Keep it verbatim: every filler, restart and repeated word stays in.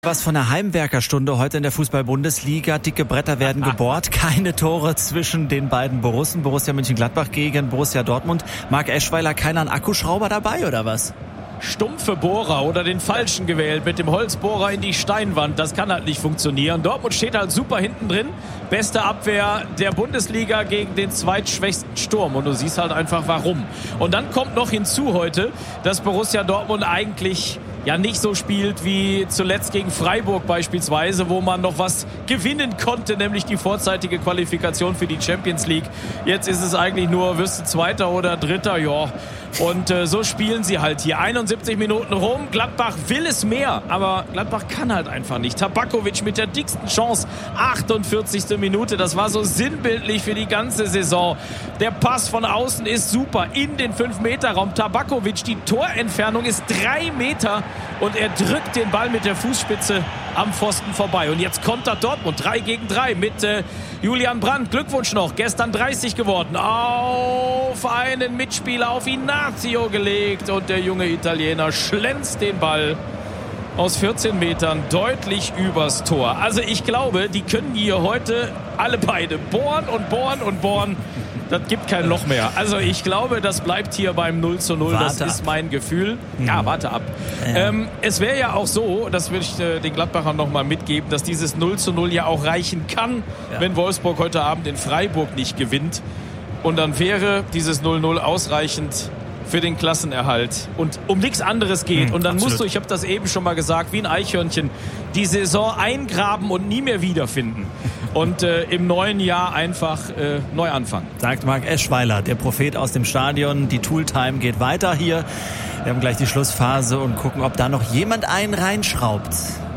Was von der Heimwerkerstunde heute in der Fußball-Bundesliga. Dicke Bretter werden gebohrt. Keine Tore zwischen den beiden Borussen. Borussia Mönchengladbach gegen Borussia Dortmund. Marc Eschweiler, keiner ein Akkuschrauber dabei oder was? Stumpfe Bohrer oder den falschen gewählt mit dem Holzbohrer in die Steinwand. Das kann halt nicht funktionieren. Dortmund steht halt super hinten drin. Beste Abwehr der Bundesliga gegen den zweitschwächsten Sturm. Und du siehst halt einfach warum. Und dann kommt noch hinzu heute, dass Borussia Dortmund eigentlich ja nicht so spielt wie zuletzt gegen Freiburg beispielsweise, wo man noch was gewinnen konnte, nämlich die vorzeitige Qualifikation für die Champions League. Jetzt ist es eigentlich nur, wirst du Zweiter oder Dritter, ja. Und äh, so spielen sie halt hier. einundsiebzig Minuten rum, Gladbach will es mehr, aber Gladbach kann halt einfach nicht. Tabakovic mit der dicksten Chance, achtundvierzigste Minute, das war so sinnbildlich für die ganze Saison. Der Pass von außen ist super, in den fünf Meter Raum. Tabakovic, die Torentfernung ist drei Meter und er drückt den Ball mit der Fußspitze am Pfosten vorbei. Und jetzt kontert Dortmund drei gegen drei mit äh, Julian Brandt. Glückwunsch noch, gestern dreißig geworden. Auf einen Mitspieler, auf Inácio gelegt und der junge Italiener schlänzt den Ball aus vierzehn Metern deutlich übers Tor. Also ich glaube, die können hier heute alle beide bohren und bohren und bohren. Das gibt kein Loch mehr. Also ich glaube, das bleibt hier beim null zu null. Warte das ist ab. mein Gefühl. Ja, warte ab. Ja. Ähm, es wäre ja auch so, das würde ich äh, den Gladbachern noch mal mitgeben, dass dieses null zu null ja auch reichen kann, Ja. wenn Wolfsburg heute Abend in Freiburg nicht gewinnt. Und dann wäre dieses null null ausreichend für den Klassenerhalt und um nichts anderes geht. Mhm, und dann absolut. musst du, ich habe das eben schon mal gesagt, wie ein Eichhörnchen, die Saison eingraben und nie mehr wiederfinden. Und äh, im neuen Jahr einfach äh, neu anfangen. Sagt Marc Eschweiler, der Prophet aus dem Stadion. Die Tooltime geht weiter hier. Wir haben gleich die Schlussphase und gucken, ob da noch jemand einen reinschraubt.